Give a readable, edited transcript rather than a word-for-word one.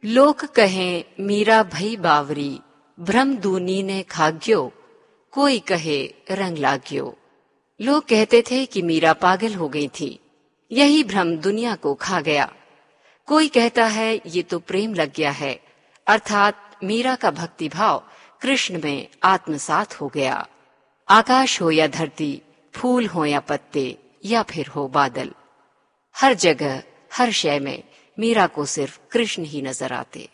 लोक कहें मीरा भई बावरी, भ्रम दूनी ने खाग्यो, कोई कहे रंग लाग्यो। लोग कहते थे कि मीरा पागल हो गई थी, यही भ्रम दुनिया को खा गया। कोई कहता है ये तो प्रेम लग गया है, अर्थात मीरा का भक्ति भाव कृष्ण में आत्मसात हो गया। आकाश हो या धरती, फूल हो या पत्ते, या फिर हो बादल, हर जगह हर शय में मीरा को सिर्फ कृष्ण ही नजर आते।